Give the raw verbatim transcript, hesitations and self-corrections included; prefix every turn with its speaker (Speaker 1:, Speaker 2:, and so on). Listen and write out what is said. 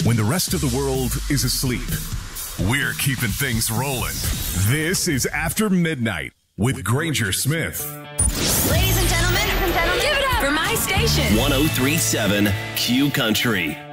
Speaker 1: When the rest of the world is asleep, we're keeping things rolling. This is After Midnight with Granger Smith.
Speaker 2: Ladies and gentlemen, give it up for my station.
Speaker 3: one oh three point seven Q Country.